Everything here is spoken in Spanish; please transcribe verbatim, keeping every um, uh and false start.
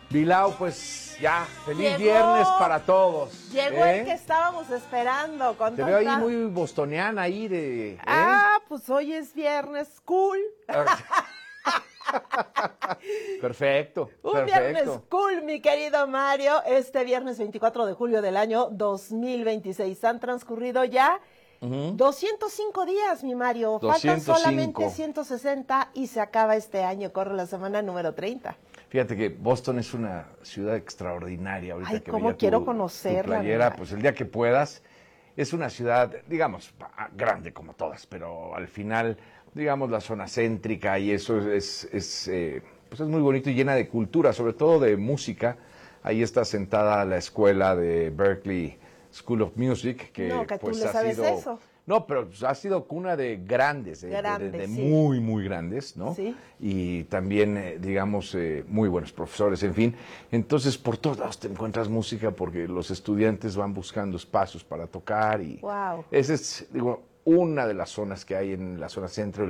Bilao, pues ya, feliz Llegó, viernes para todos. Llegó ¿eh? el que estábamos esperando. Con Te tanta... veo ahí muy bostoniana ahí de... ¿eh? Ah, pues hoy es viernes, cool. Perfecto, Un perfecto. viernes cool, mi querido Mario. Este viernes veinticuatro de julio del año dos mil veintiséis. Han transcurrido ya uh-huh. doscientos cinco días, mi Mario. doscientos cinco. Faltan solamente ciento sesenta y se acaba este año. Corre la semana número treinta. Fíjate que Boston es una ciudad extraordinaria. Ahorita Ay, que cómo veía quiero tu, conocerla. tu playera, pues el día que puedas. Es una ciudad, digamos, grande como todas, pero al final, digamos, la zona céntrica y eso es, es, es, eh, pues es muy bonito y llena de cultura, sobre todo de música. Ahí está sentada la escuela de Berklee School of Music, que, no, que pues tú le ha sabes sido... eso. No, pero ha sido cuna de grandes, de, Grande, de, de, de sí. muy, muy grandes, ¿no? Sí. Y también, eh, digamos, eh, muy buenos profesores, en fin. Entonces, por todos lados te encuentras música porque los estudiantes van buscando espacios para tocar y wow. esa es, digo, una de las zonas que hay en la zona centro.